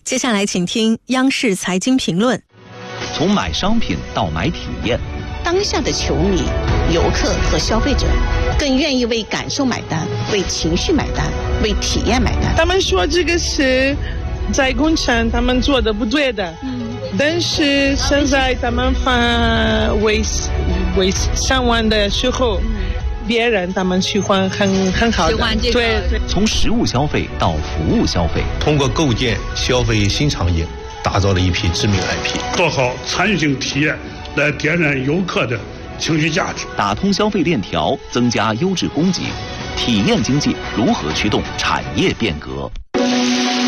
接下来请听央视财经评论。 从买商品到买体验， 当下的球迷、游客和消费者更愿意为感受买单，为情绪买单，为体验买单。 他们说这个是在工程他们做的不对的，但是现在他们为上网的时候，别人他们喜欢很好的， 喜欢这个。 对。 从实物消费到服务消费， 通过构建消费新产业，打造了一批知名 IP， 做好参与性体验，来点燃游客的情绪价值， 打通消费链条，增加优质供给，体验经济如何驱动产业变革？